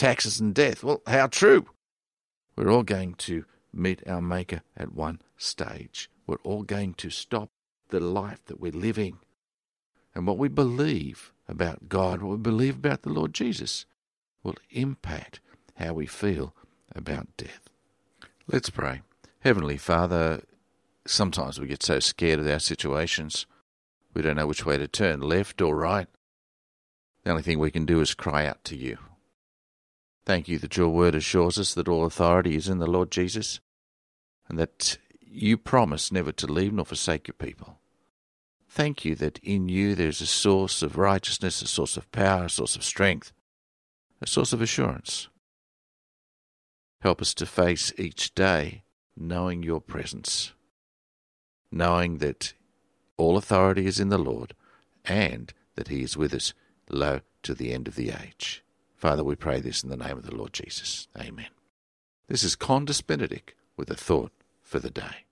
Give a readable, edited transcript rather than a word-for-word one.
taxes and death. Well, how true? We're all going to meet our Maker at one stage. We're all going to stop the life that we're living. And what we believe about God, what we believe about the Lord Jesus, will impact how we feel about death. Let's pray. Heavenly Father, sometimes we get so scared of our situations, we don't know which way to turn, left or right. The only thing we can do is cry out to you. Thank you that your word assures us that all authority is in the Lord Jesus, and that you promise never to leave nor forsake your people. Thank you that in you there's a source of righteousness, a source of power, a source of strength, a source of assurance. Help us to face each day knowing your presence, knowing that all authority is in the Lord and that he is with us, lo, to the end of the age. Father, we pray this in the name of the Lord Jesus. Amen. This is Condus Benedict with a thought for the day.